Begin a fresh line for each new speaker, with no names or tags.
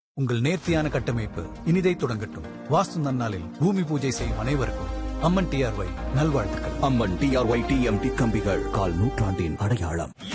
உங்கள் நேர்த்தியான கட்டமைப்பு இனிதை தொடங்கட்டும். வாஸ்து நன்னாளில் பூமி பூஜை செய்யும் அனைவருக்கும் அம்மன் டிஆர்ஒய் நல்வாழ்த்துக்கள்.
அம்மன் டிஆர்ஒய் டிஎம்டி கம்பிகள் கால் நூற்றாண்டின் அடையாளம்.